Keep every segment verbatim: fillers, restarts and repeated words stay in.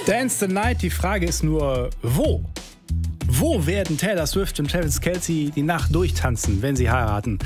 Dance the Night, die Frage ist nur, wo? Wo werden Taylor Swift und Travis Kelce die Nacht durchtanzen, wenn sie heiraten?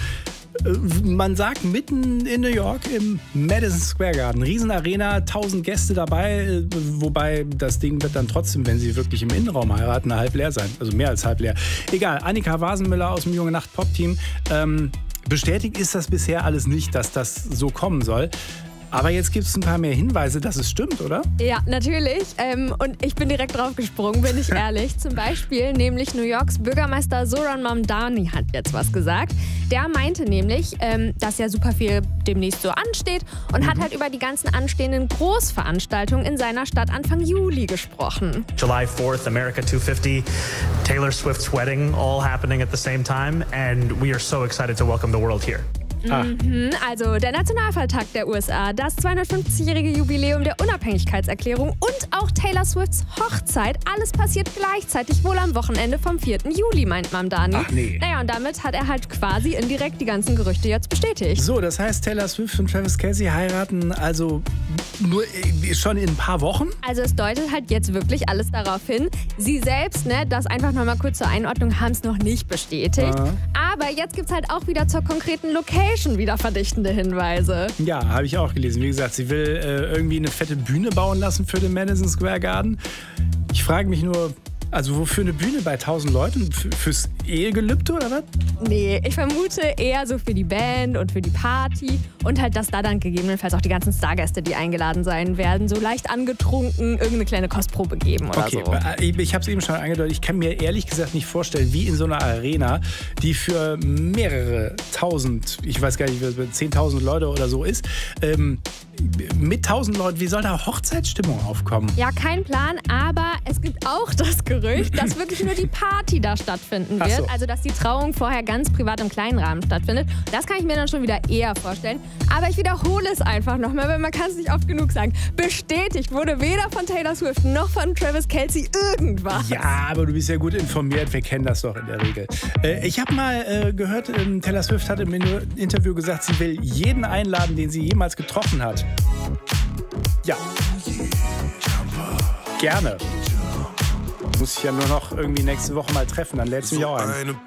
Man sagt mitten in New York im Madison Square Garden. Riesenarena, tausend Gäste dabei, wobei das Ding wird dann trotzdem, wenn sie wirklich im Innenraum heiraten, halb leer sein. Also mehr als halb leer. Egal, Annika Wasenmüller aus dem Junge Nacht Pop-Team. Ähm, bestätigt ist das bisher alles nicht, dass das so kommen soll. Aber jetzt gibt es ein paar mehr Hinweise, dass es stimmt, oder? Ja, natürlich. Ähm, und ich bin direkt drauf gesprungen, bin ich ehrlich. Zum Beispiel nämlich New Yorks Bürgermeister Zohran Mamdani hat jetzt was gesagt. Der meinte nämlich, ähm, dass ja super viel demnächst so ansteht und mhm. hat halt über die ganzen anstehenden Großveranstaltungen in seiner Stadt Anfang Juli gesprochen. July fourth, America two fifty, Taylor Swift's wedding, all happening at the same time. And we are so excited to welcome the world here. Ah. Mhm, also der Nationalfeiertag der U S A, das zweihundertfünfzigjährige Jubiläum der Unabhängigkeitserklärung und auch Taylor Swifts Hochzeit. Alles passiert gleichzeitig, wohl am Wochenende vom vierten Juli, meint Mamdani. Ach nee. Naja, und damit hat er halt quasi indirekt die ganzen Gerüchte jetzt bestätigt. So, das heißt, Taylor Swift und Travis Kelce heiraten also nur äh, schon in ein paar Wochen? Also es deutet halt jetzt wirklich alles darauf hin. Sie selbst, ne, das einfach nochmal kurz zur Einordnung, haben es noch nicht bestätigt. Aha. Aber jetzt gibt es halt auch wieder zur konkreten Location wieder verdichtende Hinweise. Ja, habe ich auch gelesen. Wie gesagt, sie will äh, irgendwie eine fette Bühne bauen lassen für den Madison Square Garden. Ich frage mich nur, also wofür eine Bühne bei tausend Leuten? F- fürs Ehegelübde oder was? Nee, ich vermute eher so für die Band und für die Party und halt, dass da dann gegebenenfalls auch die ganzen Stargäste, die eingeladen sein werden, so leicht angetrunken irgendeine kleine Kostprobe geben oder okay, so. Ich, ich habe es eben schon angedeutet, ich kann mir ehrlich gesagt nicht vorstellen, wie in so einer Arena, die für mehrere tausend, ich weiß gar nicht, zehntausend Leute oder so ist, ähm, mit tausend Leuten, wie soll da Hochzeitsstimmung aufkommen? Ja, kein Plan, aber es gibt auch das Gerücht, dass wirklich nur die Party da stattfinden wird. Ach so. Also, dass die Trauung vorher ganz privat im kleinen Rahmen stattfindet. Das kann ich mir dann schon wieder eher vorstellen. Aber ich wiederhole es einfach nochmal, weil man kann es nicht oft genug sagen. Bestätigt wurde weder von Taylor Swift noch von Travis Kelce irgendwas. Ja, aber du bist ja gut informiert, wir kennen das doch in der Regel. Äh, ich habe mal äh, gehört, ähm, Taylor Swift hat im Interview gesagt, sie will jeden einladen, den sie jemals getroffen hat. Ja. Gerne. Muss ich ja nur noch irgendwie nächste Woche mal treffen, dann lädst du mich auch ein.